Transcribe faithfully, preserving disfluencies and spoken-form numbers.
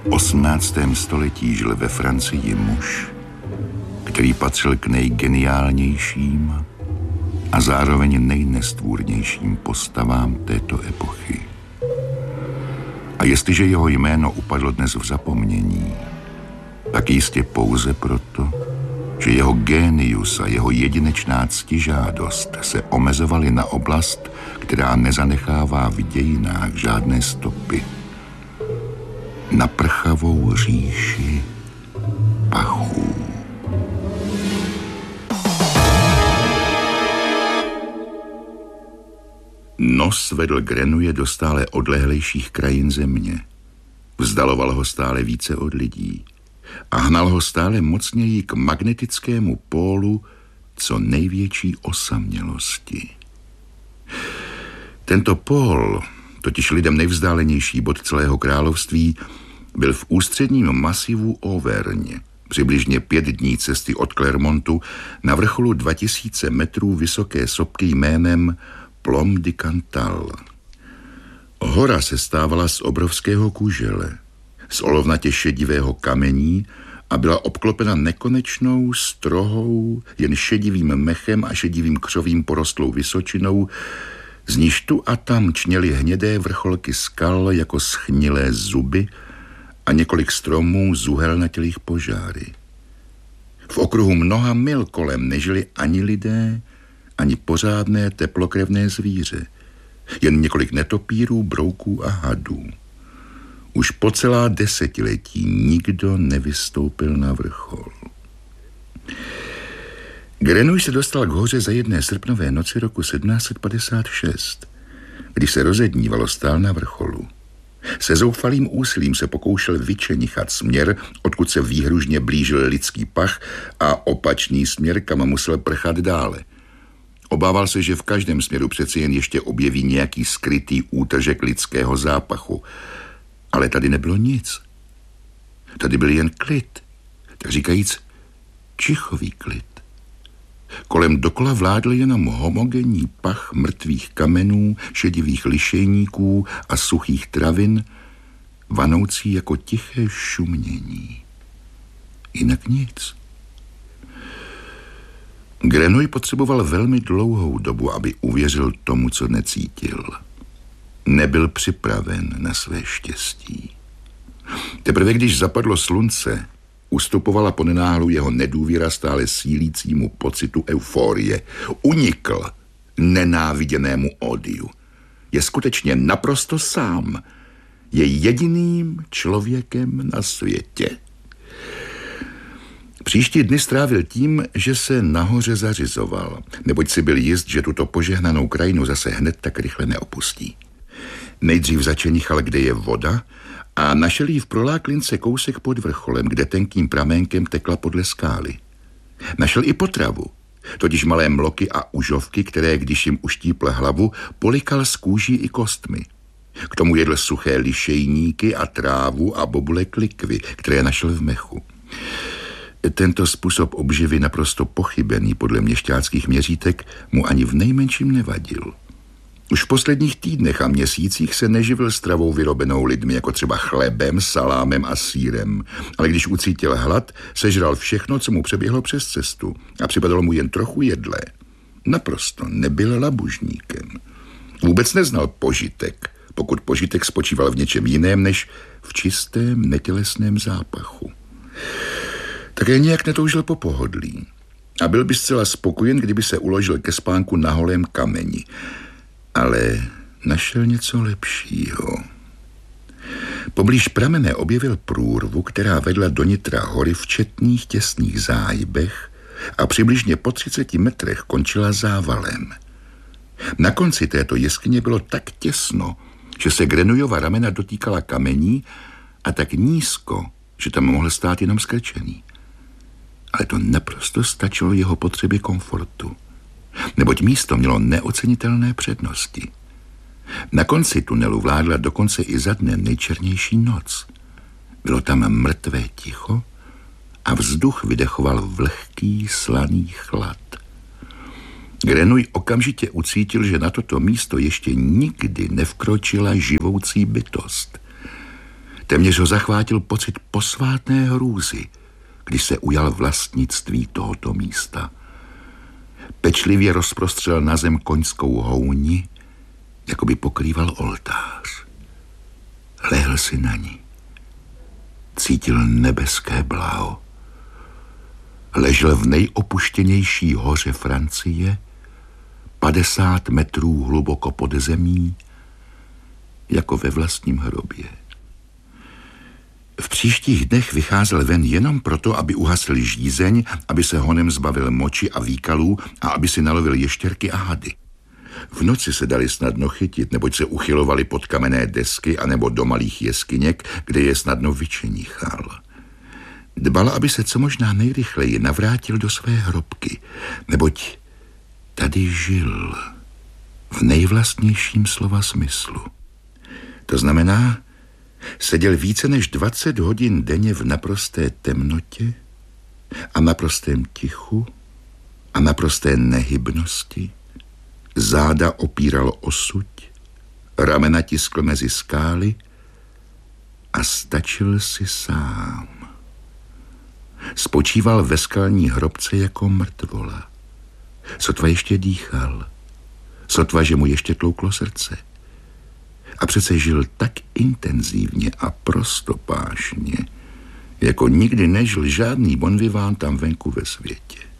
osmnáctém století žil ve Francii muž, který patřil k nejgeniálnějším a zároveň nejnestvůrnějším postavám této epochy. A jestliže jeho jméno upadlo dnes v zapomnění, tak jistě pouze proto, že jeho génius a jeho jedinečná ctižádost se omezovaly na oblast, která nezanechává v dějinách žádné stopy. Na prchavou říši pachů. Nos vedl Grenouille do stále odlehlejších krajin země. Vzdaloval ho stále více od lidí a hnal ho stále mocněji k magnetickému pólu co největší osamělosti. Tento pól, totiž lidem nejvzdálenější bod celého království, byl v ústředním masivu Auvergne, přibližně pět dní cesty od Clermontu, na vrcholu dva tisíce metrů vysoké sopky jménem Plom de Cantal. Hora se stávala z obrovského kužele, z olovnatě šedivého kamení a byla obklopena nekonečnou, strohou, jen šedivým mechem a šedivým křovím porostlou vysočinou, z níž tu a tam čněly hnědé vrcholky skal jako schnilé zuby a několik stromů zuhelnatělých požáry. V okruhu mnoha mil kolem nežili ani lidé, ani pořádné teplokrevné zvíře, jen několik netopírů, brouků a hadů. Už po celá desetiletí nikdo nevystoupil na vrchol. Grenouille se dostal k hoře za jedné srpnové noci roku sedmnáct set padesát šest, když se rozednívalo, stál na vrcholu. Se zoufalým úsilím se pokoušel vyčenichat směr, odkud se výhružně blížil lidský pach, a opačný směr, kam musel prchat dále. Obával se, že v každém směru přeci jen ještě objeví nějaký skrytý útržek lidského zápachu. Ale tady nebylo nic. Tady byl jen klid, tak říkajíc čichový klid. Kolem dokola vládl jenom homogenní pach mrtvých kamenů, šedivých lišejníků a suchých travin, vanoucí jako tiché šumění. Jinak nic. Grenouille potřeboval velmi dlouhou dobu, aby uvěřil tomu, co necítil. Nebyl připraven na své štěstí. Teprve když zapadlo slunce, ustupovala ponenáhlu jeho nedůvěra stále sílícímu pocitu euforie. Unikl nenáviděnému ódiu. Je skutečně naprosto sám. Je jediným člověkem na světě. Příští dny strávil tím, že se nahoře zařizoval, neboť si byl jist, že tuto požehnanou krajinu zase hned tak rychle neopustí. Nejdřív začenichal, kde je voda, a našel jí v proláklince kousek pod vrcholem, kde tenkým praménkem tekla podle skály. Našel i potravu, totiž malé mloky a užovky, které, když jim uštípl hlavu, polikal z kůží i kostmi. K tomu jedl suché lišejníky a trávu a bobule klikvy, které našel v mechu. Tento způsob obživy, naprosto pochybený podle měšťáckých měřítek, mu ani v nejmenším nevadil. Už v posledních týdnech a měsících se neživil stravou vyrobenou lidmi, jako třeba chlebem, salámem a sýrem, ale když ucítil hlad, sežral všechno, co mu přeběhlo přes cestu, a připadalo mu jen trochu jedlé. Naprosto nebyl labužníkem. Vůbec neznal požitek, pokud požitek spočíval v něčem jiném než v čistém, netělesném zápachu. Také nějak netoužil po pohodlí a byl by zcela spokojen, kdyby se uložil ke spánku na holém kameni. Ale našel něco lepšího. Poblíž pramene objevil průrvu, která vedla do nitra hory v četných těsných záhybech a přibližně po třiceti metrech končila závalem. Na konci této jeskyně bylo tak těsno, že se Grenouillova ramena dotýkala kamení, a tak nízko, že tam mohl stát jenom skrčený. Ale to naprosto stačilo jeho potřebě komfortu, neboť místo mělo neocenitelné přednosti. Na konci tunelu vládla dokonce i za dne nejčernější noc. Bylo tam mrtvé ticho a vzduch vydechoval vlhký, slaný chlad. Grenouille okamžitě ucítil, že na toto místo ještě nikdy nevkročila živoucí bytost. Téměř ho zachvátil pocit posvátné hrůzy, když se ujal vlastnictví tohoto místa. Pečlivě rozprostřel na zem koňskou houni, jako by pokrýval oltář. Lehl si na ní. Cítil nebeské bláho. Ležel v nejopuštěnější hoře Francie, padesát metrů hluboko pod zemí, jako ve vlastním hrobě. V příštích dnech vycházel ven jenom proto, aby uhasil žízeň, aby se honem zbavil moči a výkalů a aby si nalovil ještěrky a hady. V noci se dali snadno chytit, neboť se uchylovali pod kamenné desky anebo do malých jeskyněk, kde je snadno vyčenichal. Dbal, aby se co možná nejrychleji navrátil do své hrobky, neboť tady žil v nejvlastnějším slova smyslu. To znamená, seděl více než dvacet hodin denně v naprosté temnotě a naprostém tichu a naprosté nehybnosti. Záda opíral o suď, ramena tiskl mezi skály a stačil si sám. Spočíval ve skalní hrobce jako mrtvola. Sotva ještě dýchal, sotva, že mu ještě tlouklo srdce. A přece žil tak intenzivně a prostopášně, jako nikdy nežil žádný bon vivant tam venku ve světě.